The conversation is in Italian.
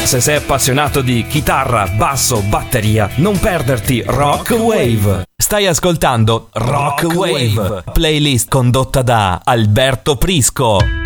Se sei appassionato di chitarra, basso, batteria, non perderti Rock Wave. Stai ascoltando Rock Wave, playlist condotta da Alberto Prisco.